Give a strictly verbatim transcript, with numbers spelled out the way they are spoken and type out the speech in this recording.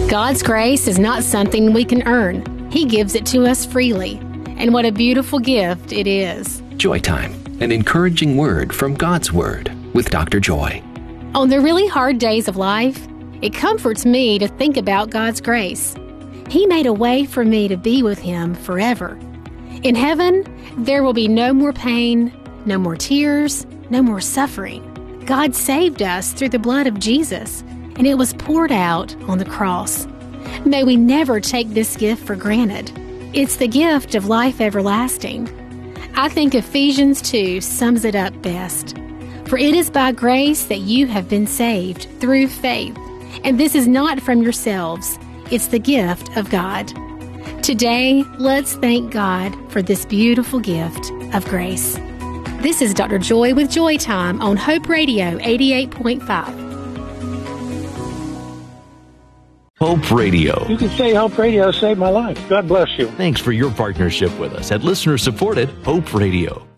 God's grace is not something we can earn. He gives it to us freely. And what a beautiful gift it is. Joy Time, an encouraging word from God's Word with Doctor Joy. On the really hard days of life, it comforts me to think about God's grace. He made a way for me to be with Him forever. In heaven, there will be no more pain, no more tears, no more suffering. God saved us through the blood of Jesus, and it was poured out on the cross. May we never take this gift for granted. It's the gift of life everlasting. I think Ephesians two sums it up best. For it is by grace that you have been saved through faith, and this is not from yourselves. It's the gift of God. Today, let's thank God for this beautiful gift of grace. This is Doctor Joy with Joy Time on Hope Radio eighty-eight point five. Hope Radio. You can say Hope Radio saved my life. God bless you. Thanks for your partnership with us at listener-supported Hope Radio.